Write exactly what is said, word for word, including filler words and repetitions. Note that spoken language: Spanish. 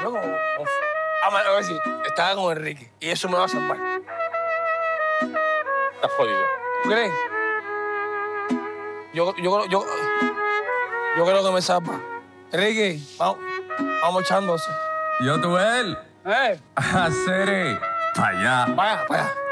Loco, uf. Ah, man, a ver si estaba con Enrique y eso me va a salvar. Estás jodido. ¿Tú crees? Yo, yo, yo, yo creo que me salva. Enrique, vamos, vamos echándose. Yo, tú, él. Eh, Hacer. Pa' allá. vaya, vaya.